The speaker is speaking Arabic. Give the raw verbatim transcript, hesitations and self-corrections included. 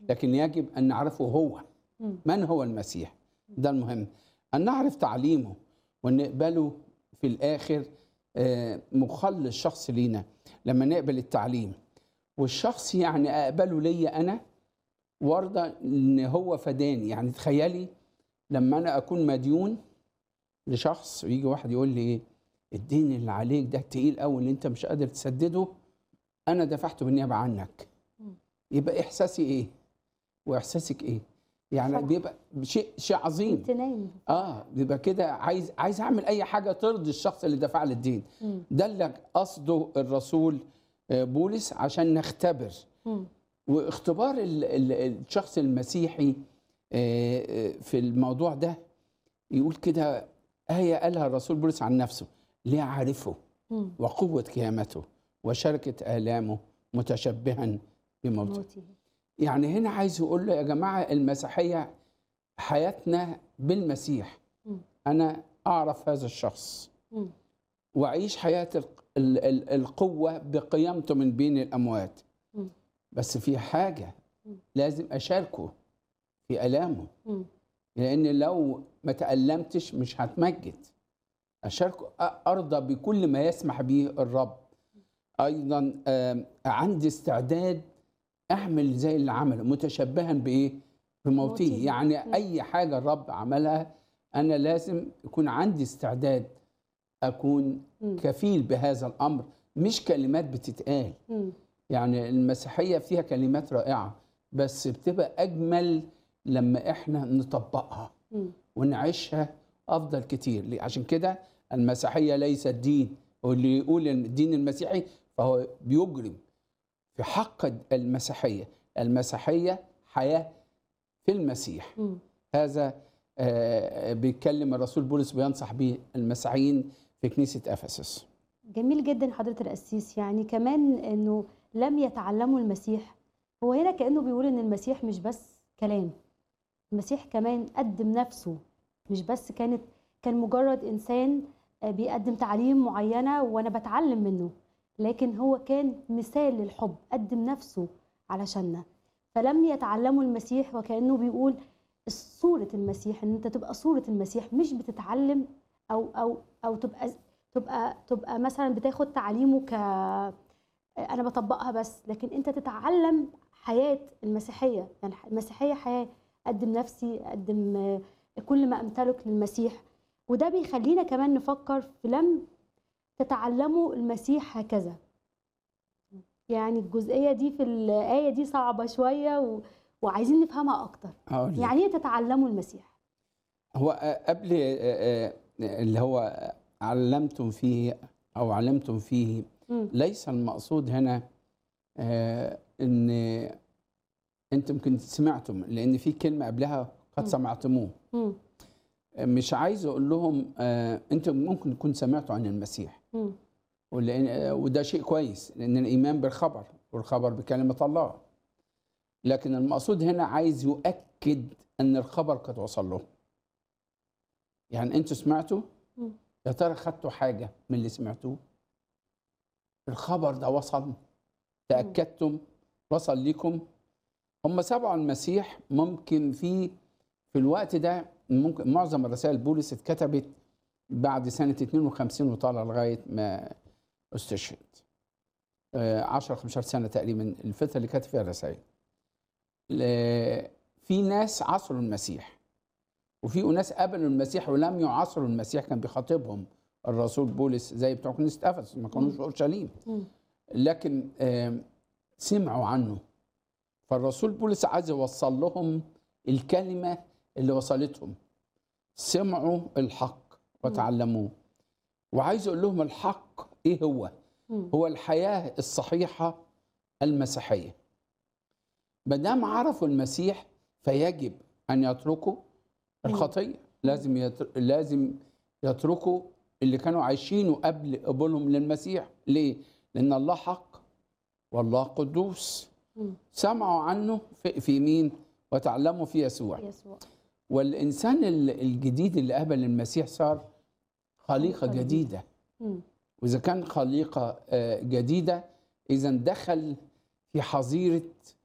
لكن يجب أن نعرفه هو. من هو المسيح؟ ده المهم، أن نعرف تعليمه وأن نقبله في الآخر مخلص شخص لينا. لما نقبل التعليم والشخص يعني أقبله ليا أنا وارضى أن هو فداني. يعني تخيلي لما أنا أكون مديون لشخص ويجي واحد يقول لي إيه الدين اللي عليك ده تقيل قوي اللي أنت مش قادر تسدده، أنا دفعته بالنيابة عنك، يبقى إحساسي إيه وإحساسك إيه؟ يعني صح. بيبقى شيء شيء عظيم. امتنان. اه بيبقى كده عايز عايز اعمل اي حاجه ترضي الشخص اللي دفع لي الدين. م. ده اللي قصده الرسول بولس عشان نختبر. م. واختبار ال ال الشخص المسيحي في الموضوع ده يقول كده آية قالها الرسول بولس عن نفسه: ليعرفه وقوة قيامته وشركة آلامه متشبها بموته. يعني هنا عايز يقول له يا جماعة المسيحية حياتنا بالمسيح. م. أنا أعرف هذا الشخص م. وأعيش حياة القوة بقيامته من بين الأموات. م. بس في حاجة م. لازم أشاركه في ألامه، م. لأن لو ما تألمتش مش هتمجد. أشاركه، أرضى بكل ما يسمح به الرب. أيضا عندي استعداد أعمل زي اللي عمله متشبها بإيه؟ بموته. يعني م. أي حاجة الرب عملها أنا لازم يكون عندي استعداد أكون م. كفيل بهذا الأمر، مش كلمات بتتقال. م. يعني المسيحية فيها كلمات رائعة بس بتبقى أجمل لما إحنا نطبقها م. ونعيشها أفضل كتير. عشان كده المسيحية ليست دين، واللي يقول الدين المسيحي فهو بيجرم في حق المسيحية. المسيحية حياة في المسيح. م. هذا آه بيتكلم الرسول بولس بينصح به المسيحيين في كنيسة أفسس. جميل جدا حضرة القسيس. يعني كمان أنه لم يتعلموا المسيح، هو هنا كأنه بيقول أن المسيح مش بس كلام، المسيح كمان قدم نفسه، مش بس كانت كان مجرد إنسان بيقدم تعليم معينة وأنا بتعلم منه، لكن هو كان مثال للحب، قدم نفسه علشاننا. فلم يتعلموا المسيح، وكأنه بيقول صورة المسيح، ان انت تبقى صورة المسيح، مش بتتعلم او او او تبقى تبقى تبقى مثلا بتاخد تعليمه ك انا بطبقها بس، لكن انت تتعلم حياة المسيحية. يعني المسيحية حياة، اقدم نفسي، اقدم كل ما امتلك للمسيح. وده بيخلينا كمان نفكر في لم تتعلموا المسيح هكذا. يعني الجزئية دي في الآية دي صعبة شوية و... وعايزين نفهمها أكتر. يعني ايه تتعلموا المسيح؟ هو قبل اللي هو علمتم فيه أو علمتم فيه م. ليس المقصود هنا إن أنتم يمكن سمعتم، لأن في كلمة قبلها قد م. سمعتموه. م. مش عايز أقول لهم أنتم ممكن تكون سمعتوا عن المسيح م. وده شيء كويس، لأن الإيمان بالخبر والخبر بكلمة الله. لكن المقصود هنا عايز يؤكد أن الخبر قد وصل له. يعني أنتوا سمعتوا، يا ترى خدتوا حاجة من اللي سمعتوه؟ الخبر ده وصل، تأكدتم، وصل لكم. هم سمعوا المسيح ممكن في في الوقت ده، ممكن معظم الرسائل بولس اتكتبت بعد سنة اثنين وخمسين وطالع لغاية ما استشهد. عشرة خمستاشر سنة تقريبا الفترة اللي كانت فيها الرسائل. في ناس عصروا المسيح وفي ناس قبلوا المسيح ولم يعاصروا المسيح، كان بيخاطبهم الرسول بولس زي بتوع كنيسة أفسس، ما كانوش في أورشليم لكن سمعوا عنه. فالرسول بولس عايز يوصل لهم الكلمة اللي وصلتهم، سمعوا الحق وتعلموه. وعايز يقول لهم الحق ايه هو؟ هو الحياة الصحيحة المسيحية. ما دام عرفوا المسيح فيجب أن يتركوا الخطية. لازم يتر... لازم يتركوا اللي كانوا عايشينه قبل قبولهم للمسيح. ليه؟ لأن الله حق والله قدوس. سمعوا عنه في, في مين؟ وتعلموا في يسوع. يسوع. والإنسان الجديد اللي قبل المسيح صار خليقة جديدة. م. وإذا كان خليقة جديدة إذا دخل في حظيرة